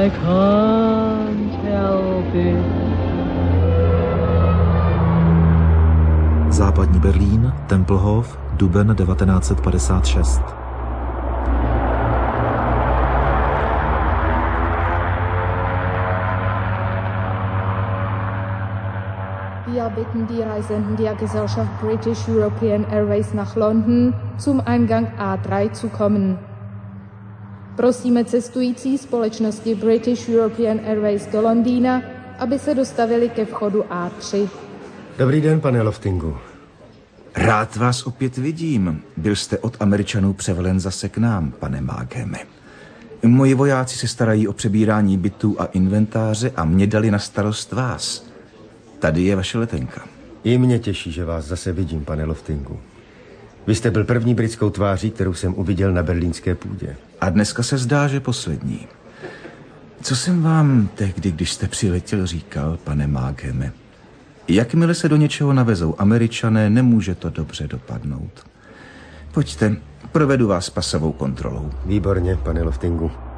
I can't help it. Západní Berlín, Tempelhof, duben 1956. Wir bitten die Reisenden der Gesellschaft British European Airways nach London zum Eingang A3 zu kommen. Prosíme cestující společnosti British European Airways do Londýna, aby se dostavili ke vchodu A3. Dobrý den, pane Loftingu. Rád vás opět vidím. Byl jste od Američanů převelen zase k nám, pane Mágheme. Moji vojáci se starají o přebírání bytů a inventáře a mě dali na starost vás. Tady je vaše letenka. I mě těší, že vás zase vidím, pane Loftingu. Vy jste byl první britskou tváří, kterou jsem uviděl na berlínské půdě. A dneska se zdá, že poslední. Co jsem vám tehdy, když jste přiletěl, říkal, pane Mágheme? Jakmile se do něčeho navezou Američané, nemůže to dobře dopadnout. Pojďte, provedu vás pasovou kontrolou. Výborně, pane Loftingu.